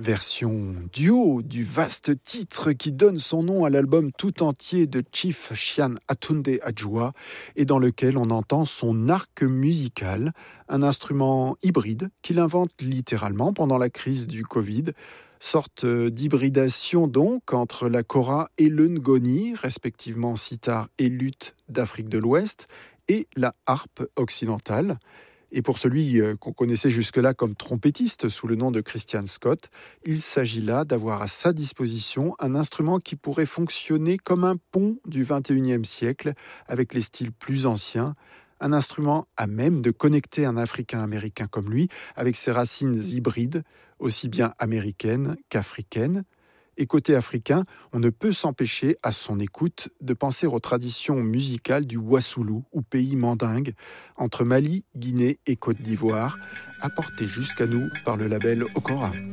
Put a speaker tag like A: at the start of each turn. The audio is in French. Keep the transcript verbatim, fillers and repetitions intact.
A: Version duo du vaste titre qui donne son nom à l'album tout entier de Chief Chian Atunde Adjoa et dans lequel on entend son arc musical, un instrument hybride qu'il invente littéralement pendant la crise du Covid, sorte d'hybridation donc entre la kora et le ngoni, respectivement sitar et luth d'Afrique de l'Ouest, et la harpe occidentale. Et pour celui qu'on connaissait jusque-là comme trompettiste sous le nom de Christian Scott, il s'agit là d'avoir à sa disposition un instrument qui pourrait fonctionner comme un pont du vingt et unième siècle avec les styles plus anciens, un instrument à même de connecter un Africain-Américain comme lui avec ses racines hybrides, aussi bien américaines qu'africaines. Et côté africain, on ne peut s'empêcher, à son écoute, de penser aux traditions musicales du Wassoulou, ou pays mandingue, entre Mali, Guinée et Côte d'Ivoire, apportées jusqu'à nous par le label Okora.